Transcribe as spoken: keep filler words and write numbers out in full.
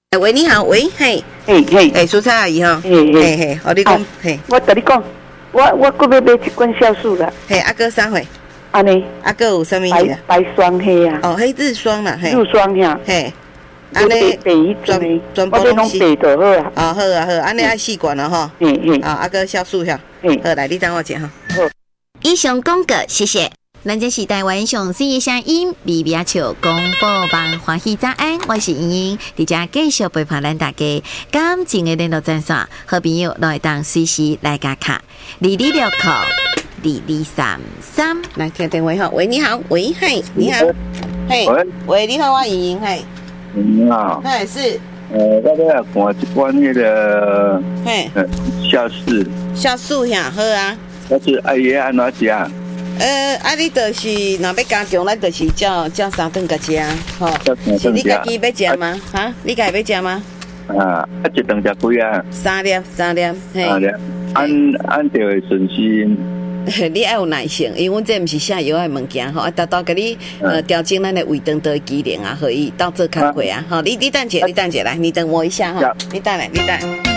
哎喂，你好，喂，嘿， 嘿嘿， 哎，蔬菜阿姨哈， 嘿嘿嘿嘿，好，你讲，嘿， 我跟你讲，我我搁要买一罐酵素啦， 嘿，阿哥啥货？ 安尼， 阿哥有啥物白嘢？ 白霜黑啊， 哦，迄日霜啦，嘿， 乳霜呀， 嘿， 安尼白一全针全部我要拢拢是白就好啊。 哦，好啊好，安尼爱四罐了吼， 嘿嘿， 啊，阿哥酵素遐， 嘿， 好，来，你等我一下哈。 好。 以上广告，谢谢。咱这是台湾上水的声音，微微笑广播网欢喜早安，我是莹莹，伫遮继续陪伴咱大家。感情的联络专线，好朋友都会当随时来加卡，二二六扣二二三三。 来听电话哈，喂，你好，喂，嘿，你好，嘿， 喂， 喂，你好，我莹莹，嘿， 你好， 嘿是， 呃，我要看一罐那个嘿， 呃酵素， 酵素遐好啊。 但是阿爷安怎食？ 呃，啊，你就是若要加强，咱就是叫叫三顿甲食，吼。是你家己要食吗？哈，你家己要食吗？ 啊，啊一顿食几啊？ 三粒，三粒，嘿。 啊，按按照的顺序。 你要有耐性，因为阮这毋是下药的物件吼，啊，豆豆甲你呃调整咱的胃肠道的机能啊，可以到做较快啊，吼，你你等者，你等者来，你等我一下哈，你等来，你等。